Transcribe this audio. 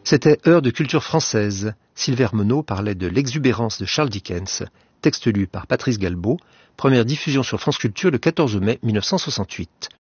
C'était Heure de culture française. Sylvain Monod parlait de l'exubérance de Charles Dickens. Texte lu par Patrice Galbaud. Première diffusion sur France Culture le 14 mai 1968.